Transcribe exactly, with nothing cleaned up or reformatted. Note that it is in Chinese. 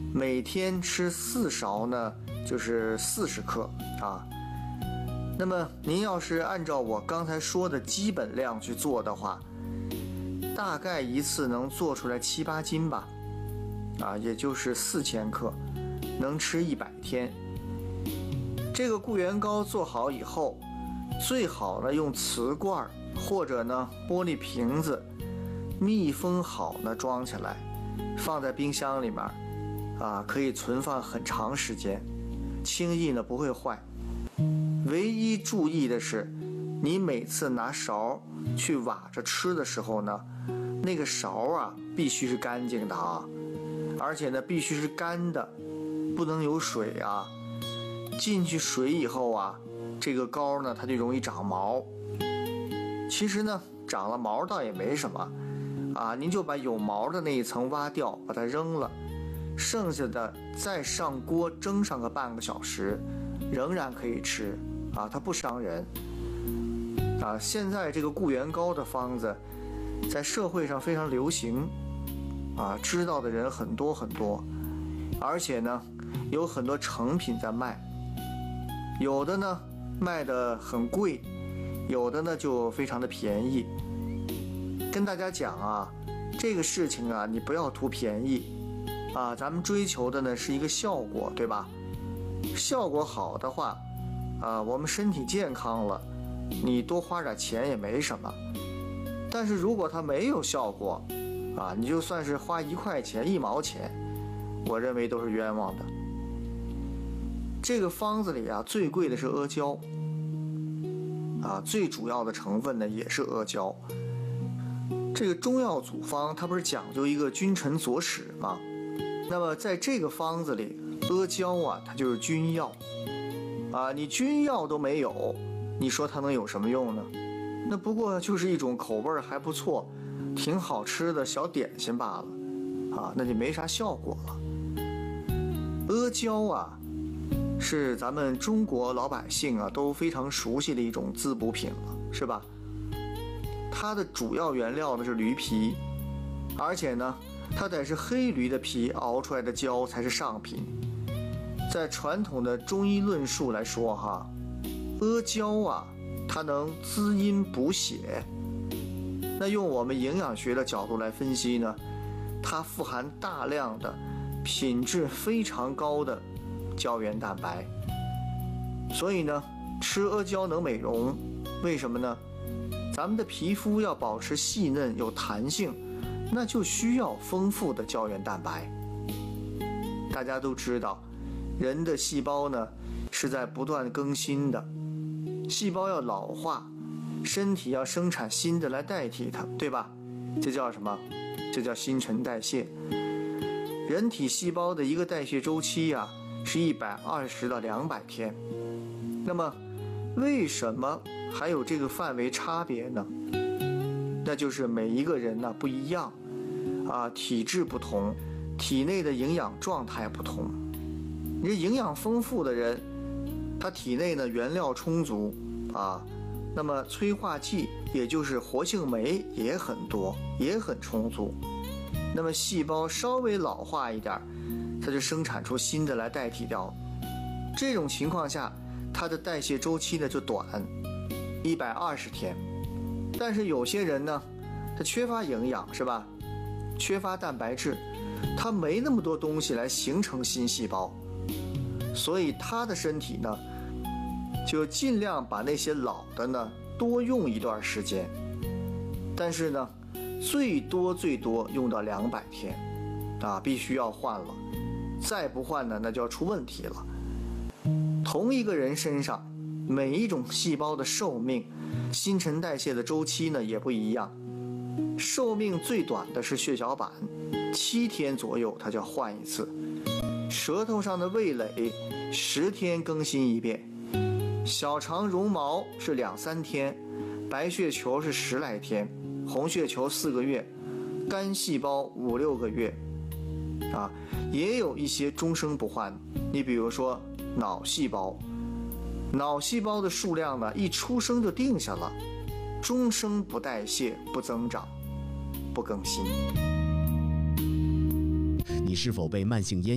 每天吃四勺呢，就是四十克啊。那么您要是按照我刚才说的基本量去做的话，大概一次能做出来七八斤吧，啊，也就是四千克，能吃一百天。这个固元膏做好以后，最好呢用瓷罐或者呢玻璃瓶子，密封好呢装起来，放在冰箱里面，啊，可以存放很长时间，轻易呢不会坏。唯一注意的是，你每次拿勺去挖着吃的时候呢，那个勺啊必须是干净的啊，而且呢必须是干的，不能有水啊。进去水以后啊，这个膏呢它就容易长毛。其实呢长了毛倒也没什么啊，您就把有毛的那一层挖掉，把它扔了，剩下的再上锅蒸上个半个小时，仍然可以吃啊，它不伤人啊。现在这个固元膏的方子在社会上非常流行啊，知道的人很多很多，而且呢有很多成品在卖，有的呢卖得很贵，有的呢就非常的便宜。跟大家讲啊，这个事情啊，你不要图便宜啊，咱们追求的呢是一个效果，对吧？效果好的话啊，我们身体健康了，你多花点钱也没什么。但是如果它没有效果啊，你就算是花一块钱一毛钱，我认为都是冤枉的。这个方子里啊，最贵的是阿胶啊，最主要的成分呢也是阿胶。这个中药组方它不是讲究一个君臣佐使吗？那么在这个方子里，阿胶啊它就是君药啊，你君药都没有，你说它能有什么用呢？那不过就是一种口味还不错，挺好吃的小点心罢了啊，那就没啥效果了。阿胶啊是咱们中国老百姓啊都非常熟悉的一种滋补品了，是吧？它的主要原料呢是驴皮，而且呢它得是黑驴的皮熬出来的胶才是上品。在传统的中医论述来说哈，阿胶啊它能滋阴补血。那用我们营养学的角度来分析呢，它富含大量的品质非常高的胶原蛋白，所以呢吃阿胶能美容。为什么呢？咱们的皮肤要保持细嫩有弹性，那就需要丰富的胶原蛋白。大家都知道，人的细胞呢是在不断更新的，细胞要老化，身体要生产新的来代替它，对吧？这叫什么？这叫新陈代谢。人体细胞的一个代谢周期呀、啊，是一百二十到两百天。那么为什么还有这个范围差别呢？那就是每一个人呢不一样啊，体质不同，体内的营养状态不同。你这营养丰富的人，他体内呢原料充足啊，那么催化剂也就是活性酶也很多，也很充足。那么细胞稍微老化一点，它就生产出新的来代替掉。这种情况下，它的代谢周期呢就短，一百二十天。但是有些人呢，他缺乏营养，是吧？缺乏蛋白质，他没那么多东西来形成新细胞，所以他的身体呢，就尽量把那些老的呢多用一段时间，但是呢，最多最多用到两百天，啊，必须要换了，再不换呢，那就要出问题了。同一个人身上，每一种细胞的寿命、新陈代谢的周期呢也不一样。寿命最短的是血小板，七天左右它就要换一次。舌头上的味蕾，十天更新一遍。小肠绒毛是两三天，白血球是十来天，红血球四个月，肝细胞五六个月，啊，也有一些终生不换。你比如说脑细胞，脑细胞的数量呢，一出生就定下了，终生不代谢、不增长、不更新。 你是否被慢性咽